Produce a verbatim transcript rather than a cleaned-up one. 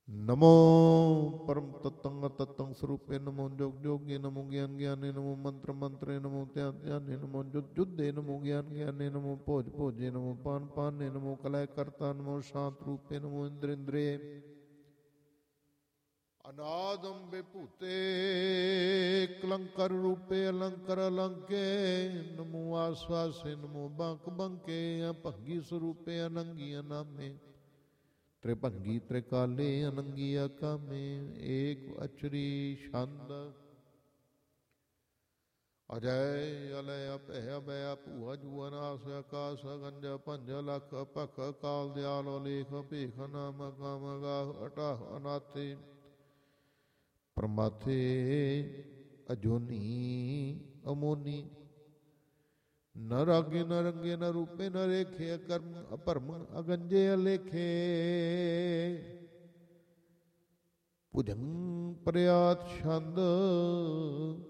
ਨਮੋ ਪਰਮ ਤਤੰਗ ਤਤੰਗ ਸਰੂਪੇ ਨਮੋ ਜੋਗ ਜੋਗੀ ਨਮੋ ਗਿਆਨ ਗਿਆਨੀ ਨਮੋ ਮੰਤਰ ਮੰਤਰੇ ਨਮੋ ਧਿਆਨ ਧਿਆਨੇ ਨਮੋ ਜੁਦ ਜੁਦੇ ਨਮੋ ਗਿਆਨ ਗਿਆਨੀ ਨਮੋ ਭੋਜ ਭੋਜੇ ਨਮੋ ਪਾਨ ਪਾਨੇ ਨਮੋ ਕਲੈ ਕਰਤਾ ਨਮੋ ਸ਼ਾਂਤ ਰੂਪੇ ਨਮੋ ਇੰਦਰ ਇੰਦਰੇ ਅਨਾਦਮ ਵਿਭੂਤੇ ਕਲੰਕਰ ਰੂਪੇ ਅਲੰਕਰ ਅਲੰਕੇ ਨਮੋ ਆਸਵਾਸੇ ਨਮੋ ਬੰਕ ਬੰਕੇ ਅਭੰਗੀ ਸਰੂਪੇ ਅਨੰਗੀ ਅਨਾਮੇ ਤ੍ਰਿਭੰਗੀ ਤ੍ਰਿਕਾਲੇ ਅਨੰਗੀ ਅਕਾਮੇ ਏਕ ਅਚਰੀ ਛੰਦ ਅਜੈ ਅਲੈ ਅਭੈ ਅਭੈ ਭੂਆ ਜੂਆ ਨਾਸ ਆਕਾਸ ਗੰਜ ਪੰਜ ਲੱਖ ਭਖ ਕਾਲ ਦਿਆਲ ਲੇਖ ਭੇਖ ਨਾਮ ਕਾਮ ਗਾਹ ਅਟਾਹ ਅਨਾਥੇ ਪਰਮਾਥੇ ਅਜੋਨੀ ਅਮੋਨੀ ਨ ਰਾਗੇ ਨ ਰੰਗੇ ਨ ਰੂਪੇ ਨ ਰੇਖੇ ਅਕਰਮ ਅਭਰਮ ਅਗੰਜੇ ਅਲੇਖੇ ਭੁਜੰ ਪ੍ਰਿਆਤ ਛੰਦ